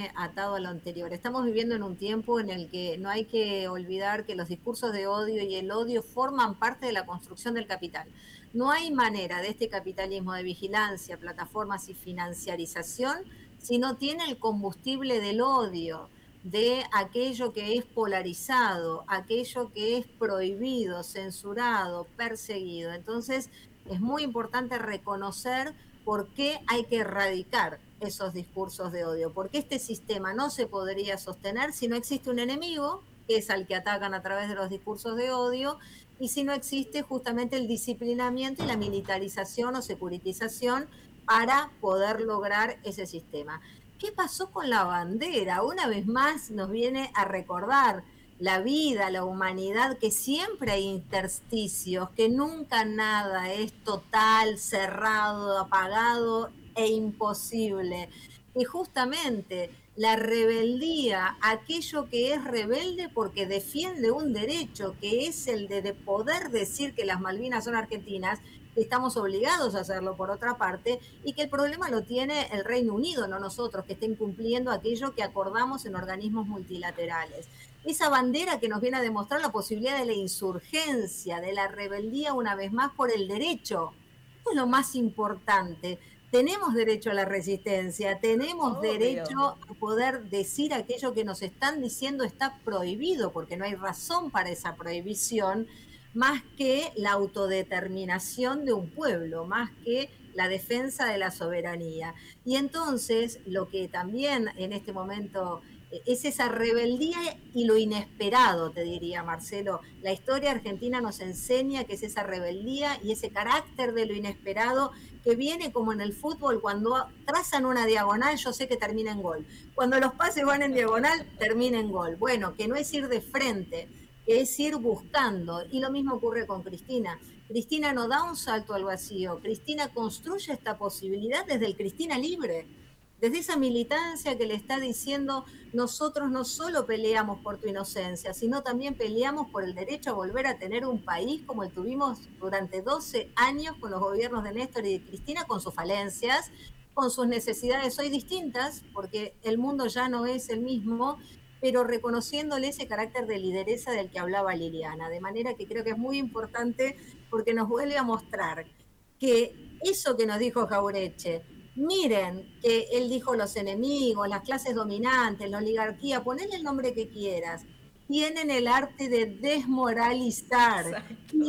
atado a lo anterior. Estamos viviendo en un tiempo en el que no hay que olvidar que los discursos de odio y el odio forman parte de la construcción del capital. No hay manera de este capitalismo de vigilancia, plataformas y financiarización si no tiene el combustible del odio, de aquello que es polarizado, aquello que es prohibido, censurado, perseguido. Entonces, es muy importante reconocer por qué hay que erradicar esos discursos de odio, porque este sistema no se podría sostener si no existe un enemigo, que es al que atacan a través de los discursos de odio, y si no existe justamente el disciplinamiento y la militarización o securitización para poder lograr ese sistema. ¿Qué pasó con la bandera? Una vez más nos viene a recordar la vida, la humanidad, que siempre hay intersticios, que nunca nada es total, cerrado, apagado e imposible. Y justamente la rebeldía, aquello que es rebelde porque defiende un derecho, que es el de poder decir que las Malvinas son argentinas, estamos obligados a hacerlo por otra parte, y que el problema lo tiene el Reino Unido, no nosotros, que está incumpliendo aquello que acordamos en organismos multilaterales. Esa bandera que nos viene a demostrar la posibilidad de la insurgencia, de la rebeldía una vez más por el derecho. Esto es lo más importante. Tenemos derecho a la resistencia, tenemos Obvio. derecho a poder decir aquello que nos están diciendo está prohibido, porque no hay razón para esa prohibición, más que la autodeterminación de un pueblo, más que la defensa de la soberanía. Y entonces, lo que también en este momento es esa rebeldía y lo inesperado, te diría Marcelo. La historia argentina nos enseña que es esa rebeldía y ese carácter de lo inesperado que viene como en el fútbol, cuando trazan una diagonal, yo sé que termina en gol. Cuando los pases van en diagonal, termina en gol. Bueno, que no es ir de frente, que es ir buscando. Y lo mismo ocurre con Cristina. Cristina no da un salto al vacío, Cristina construye esta posibilidad desde el Cristina libre, desde esa militancia que le está diciendo, nosotros no solo peleamos por tu inocencia, sino también peleamos por el derecho a volver a tener un país como el tuvimos durante 12 años con los gobiernos de Néstor y de Cristina, con sus falencias, con sus necesidades hoy distintas, porque el mundo ya no es el mismo, pero reconociéndole ese carácter de lideresa del que hablaba Liliana, de manera que creo que es muy importante porque nos vuelve a mostrar que eso que nos dijo Jaureche, miren que él dijo los enemigos, las clases dominantes, la oligarquía, ponele el nombre que quieras, tienen el arte de desmoralizar. Y Exacto.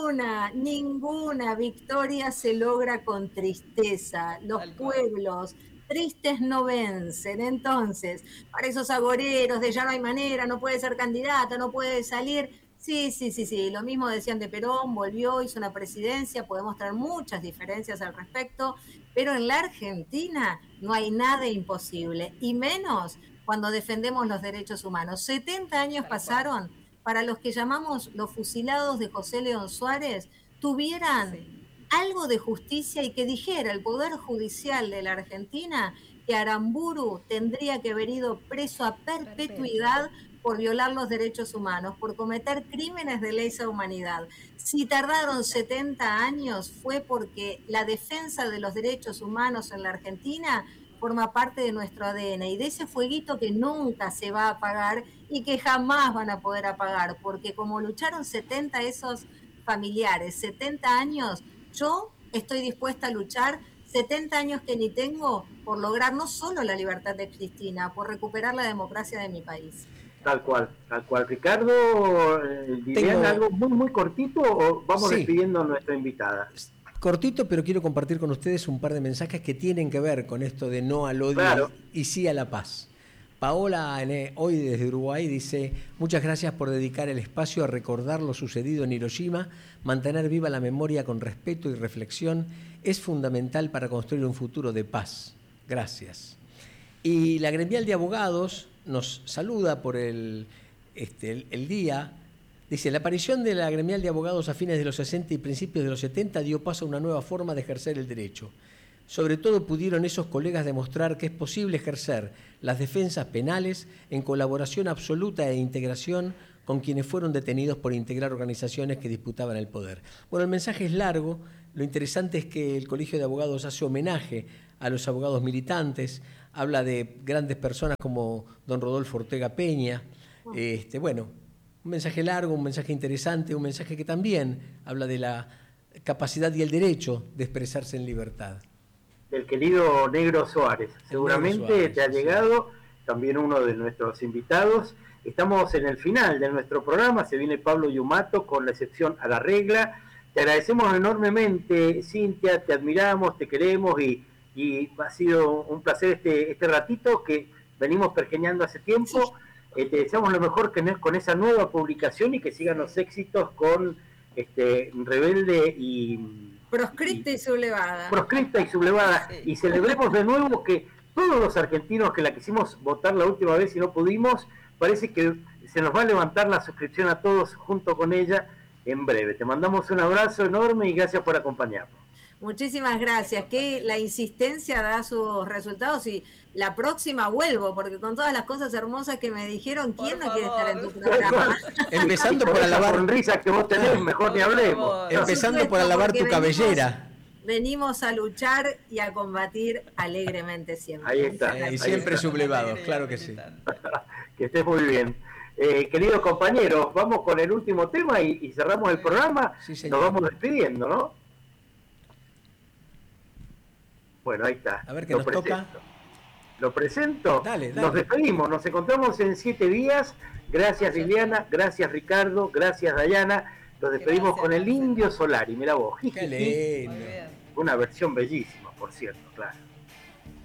ninguna victoria se logra con tristeza. Los Tal cual. pueblos tristes no vencen. Entonces, para esos agoreros de ya no hay manera, no puede ser candidato, no puede salir. Sí, sí, sí, sí, lo mismo decían de Perón, volvió, hizo una presidencia, podemos tener muchas diferencias al respecto, pero en la Argentina no hay nada imposible, y menos cuando defendemos los derechos humanos. 70 años Tal cual. pasaron para los que llamamos los fusilados de José León Suárez, tuvieran Sí. algo de justicia y que dijera el Poder Judicial de la Argentina que Aramburu tendría que haber ido preso a Perpetua. perpetuidad por violar los derechos humanos, por cometer crímenes de lesa humanidad. Si tardaron 70 años fue porque la defensa de los derechos humanos en la Argentina forma parte de nuestro ADN y de ese fueguito que nunca se va a apagar y que jamás van a poder apagar, porque como lucharon 70 esos familiares, 70 años, yo estoy dispuesta a luchar 70 años que ni tengo por lograr no solo la libertad de Cristina, por recuperar la democracia de mi país. Tal cual. Tal cual. Ricardo, ¿dirían Tengo, algo muy, muy cortito o vamos sí, despidiendo a nuestra invitada? cortito, pero quiero compartir con ustedes un par de mensajes que tienen que ver con esto de no al odio Claro. y sí a la paz. Paola, hoy desde Uruguay, dice: muchas gracias por dedicar el espacio a recordar lo sucedido en Hiroshima. Mantener viva la memoria con respeto y reflexión es fundamental para construir un futuro de paz. Gracias. Y la gremial de abogados nos saluda por el día. Dice: la aparición de la gremial de abogados a fines de los 60 y principios de los 70 dio paso a una nueva forma de ejercer el derecho. Sobre todo pudieron esos colegas demostrar que es posible ejercer las defensas penales en colaboración absoluta e integración con quienes fueron detenidos por integrar organizaciones que disputaban el poder. Bueno, el mensaje es largo. Lo interesante es que el Colegio de Abogados hace homenaje a los abogados militantes, habla de grandes personas como don Rodolfo Ortega Peña. Bueno, un mensaje largo, un mensaje interesante, un mensaje que también habla de la capacidad y el derecho de expresarse en libertad. Del querido Negro Suárez. Seguramente Negro Suárez, te ha llegado, también uno de nuestros invitados. Estamos en el final de nuestro programa, se viene Pablo Yumato con la excepción a la regla. Te agradecemos enormemente, Cintia, te admiramos, te queremos y ha sido un placer este ratito que venimos pergeñando hace tiempo. Te deseamos lo mejor con esa nueva publicación y que sigan los éxitos con Rebelde y... Proscripta y sublevada. Proscripta y sublevada. Y celebremos de nuevo que todos los argentinos que la quisimos votar la última vez y no pudimos, parece que se nos va a levantar la suscripción a todos junto con ella en breve. Te mandamos un abrazo enorme y gracias por acompañarnos. Muchísimas gracias, que la insistencia da sus resultados y la próxima vuelvo, porque con todas las cosas hermosas que me dijeron, ¿quién no quiere estar en tu programa? Empezando por alabar... sonrisa que vos tenés, mejor ni hablemos. Empezando por alabar tu cabellera. Venimos a luchar y a combatir alegremente siempre. Ahí está. Y siempre sublevados, claro que sí. Que estés muy bien. Queridos compañeros, vamos con el último tema y cerramos el programa. Sí, señor. Nos vamos despidiendo, ¿no? Bueno, ahí está. A ver qué nos toca. Lo presento. Dale. Nos despedimos, nos encontramos en 7 días. Gracias Liliana, gracias Ricardo, gracias Dayana. Nos despedimos con el Indio Solari, mira vos. Qué lindo. Una versión bellísima, por cierto, claro.